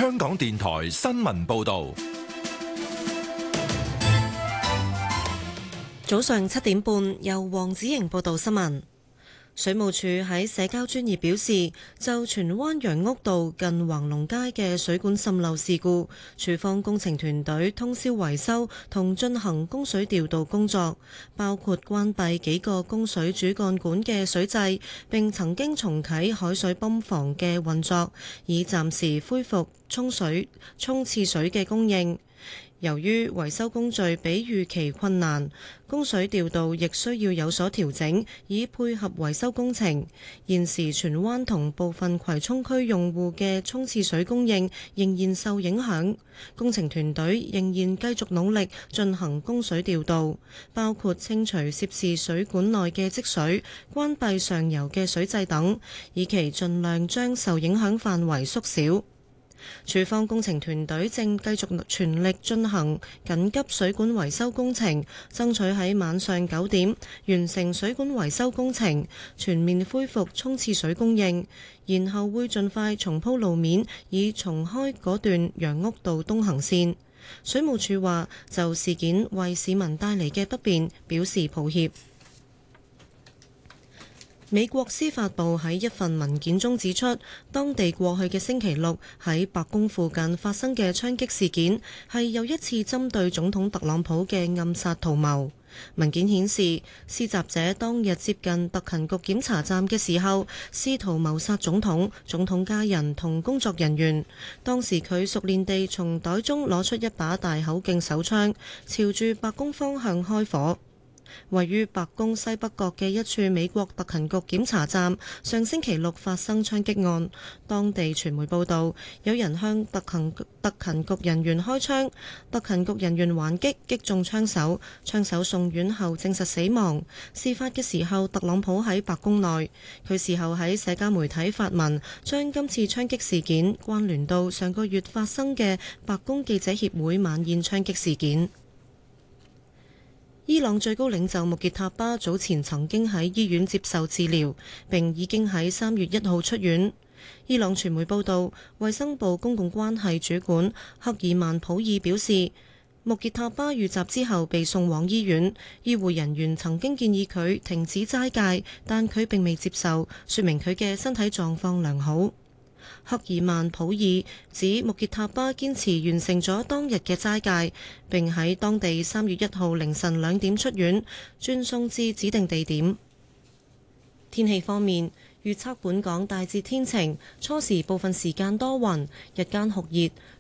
香港電台新聞報道。 早上7點半，由黃子瑩報道新聞。水務署喺社交專頁表示，就荃灣楊屋道近橫龍街嘅水管滲漏事故，署方工程團隊通宵維修同進行供水調度工作，包括關閉幾個供水主幹管嘅水掣，並曾經重啟海水泵房嘅運作，以暫時恢復沖廁水嘅供應。由於維修工序比預期困難，供水調度亦需要有所調整，以配合維修工程。現時荃灣同部分葵涌區用戶嘅沖廁水供應仍然受影響，工程團隊仍然繼續努力進行供水調度，包括清除涉事水管內嘅積水、關閉上游嘅水掣等，以期盡量將受影響範圍縮小。署方工程團隊正繼續全力進行緊急水管維修工程，爭取喺晚上9點完成水管維修工程，全面恢復沖廁水供應，然後會盡快重鋪路面，以重開嗰段楊屋道東行線。水務署話就事件為市民帶嚟嘅不便表示抱歉。美國司法部喺一份文件中指出，當地過去嘅星期六喺白宮附近發生嘅槍擊事件係又一次針對總統特朗普嘅暗殺圖謀。文件顯示，施襲者當日接近特勤局檢查站嘅時候，試圖謀殺總統、總統家人同工作人員。當時佢熟練地從袋中攞出一把大口徑手槍，朝住白宮方向開火。位於白宮西北角嘅一處美國特勤局檢查站，上星期六發生槍擊案。當地傳媒報道，有人向特勤局人員開槍，特勤局人員還擊，擊中槍手，槍手送院後證實死亡。事發嘅時候，特朗普喺白宮內，佢事後喺社交媒體發文，將今次槍擊事件關聯到上個月發生嘅白宮記者協會晚宴槍擊事件。伊朗最高領袖穆傑塔巴早前曾經喺醫院接受治療，並已經喺3月1號出院。伊朗傳媒報道，衛生部公共關係主管克爾曼普爾表示，穆傑塔巴遇襲之後被送往醫院，醫護人員曾經建議佢停止齋戒，但佢並未接受，說明佢嘅身體狀況良好。克爾曼普爾指穆傑塔巴堅持完成咗當日嘅齋戒，並喺當地3月1號凌晨2點出院，轉送至指定地點。天氣方面，預測本港大致天晴，初時部分時間多雲，日間酷熱，